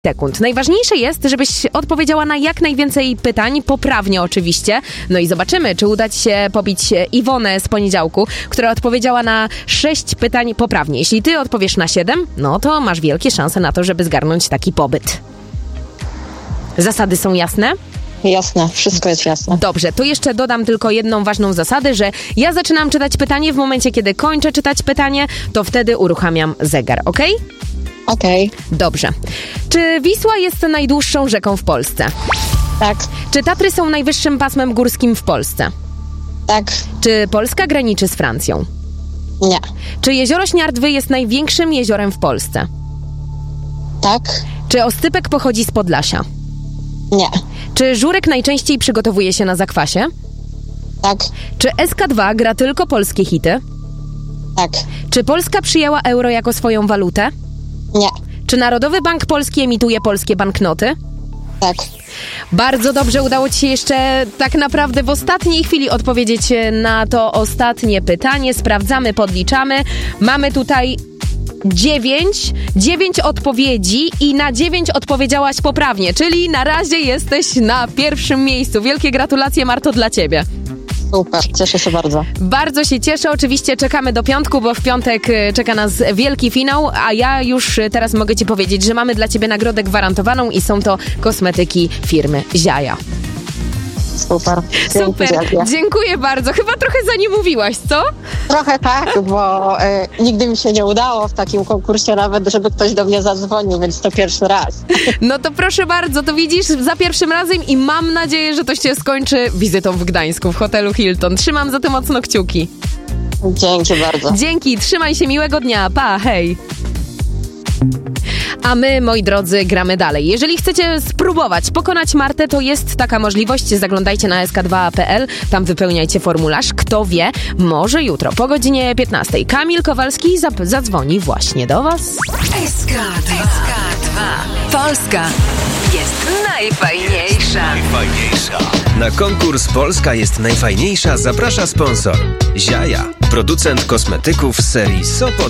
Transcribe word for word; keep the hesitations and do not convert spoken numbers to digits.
sekund. Najważniejsze jest, żebyś odpowiedziała na jak najwięcej pytań, poprawnie oczywiście. No i zobaczymy, czy uda ci się pobić Iwonę z poniedziałku, która odpowiedziała na sześć pytań poprawnie. Jeśli ty odpowiesz na siedem, no to masz wielkie szanse na to, żeby zgarnąć taki pobyt. Zasady są jasne? Jasne, wszystko jest jasne. Dobrze, to jeszcze dodam tylko jedną ważną zasadę, że ja zaczynam czytać pytanie w momencie, kiedy kończę czytać pytanie, to wtedy uruchamiam zegar, okej? Okej. Okay. Dobrze. Czy Wisła jest najdłuższą rzeką w Polsce? Tak. Czy Tatry są najwyższym pasmem górskim w Polsce? Tak. Czy Polska graniczy z Francją? Nie. Czy jezioro Śniardwy jest największym jeziorem w Polsce? Tak. Czy oscypek pochodzi z Podlasia? Nie. Czy żurek najczęściej przygotowuje się na zakwasie? Tak. Czy S K dwa gra tylko polskie hity? Tak. Czy Polska przyjęła euro jako swoją walutę? Nie. Czy Narodowy Bank Polski emituje polskie banknoty? Tak. Bardzo dobrze, udało ci się jeszcze tak naprawdę w ostatniej chwili odpowiedzieć na to ostatnie pytanie. Sprawdzamy, podliczamy. Mamy tutaj dziewięć, dziewięć odpowiedzi i na dziewięć odpowiedziałaś poprawnie, czyli na razie jesteś na pierwszym miejscu. Wielkie gratulacje, Marto, dla ciebie. Super, cieszę się bardzo. Bardzo się cieszę, oczywiście czekamy do piątku, bo w piątek czeka nas wielki finał, a ja już teraz mogę ci powiedzieć, że mamy dla ciebie nagrodę gwarantowaną i są to kosmetyki firmy Ziaja. Super. Super, dziękuję. dziękuję bardzo. Chyba trochę za nie mówiłaś, co? Trochę tak, bo y, nigdy mi się nie udało w takim konkursie nawet, żeby ktoś do mnie zadzwonił, więc to pierwszy raz. No to proszę bardzo, to widzisz za pierwszym razem i mam nadzieję, że to się skończy wizytą w Gdańsku, w hotelu Hilton. Trzymam za to mocno kciuki. Dzięki bardzo. Dzięki, trzymaj się, miłego dnia, pa, hej. A my, moi drodzy, gramy dalej. Jeżeli chcecie spróbować pokonać Martę, to jest taka możliwość. Zaglądajcie na s k dwa kropka p l, tam wypełniajcie formularz. Kto wie, może jutro po godzinie piętnastej Kamil Kowalski zap- zadzwoni właśnie do was. S K dwa. Polska jest najfajniejsza. Najfajniejsza. Na konkurs Polska jest najfajniejsza zaprasza sponsor Ziaja, producent kosmetyków z serii Sopot